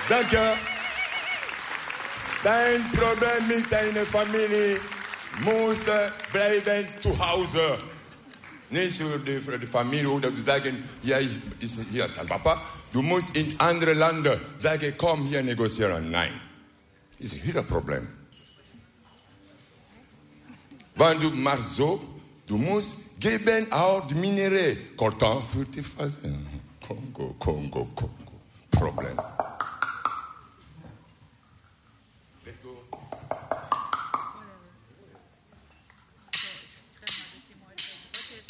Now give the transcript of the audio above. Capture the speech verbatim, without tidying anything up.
Danke. Dein Problem mit deiner Familie muss bleiben zu Hause. Nicht für die, für die Familie oder zu sagen, ja, ich, ist hier sein Papa. Du musst in andere Länder sagen, komm hier negozieren. Nein. Das ist wieder ein Problem. Wenn du machst so, du musst geben auch die Minerais. Coltan für die Phase. Kongo, Kongo, Kongo.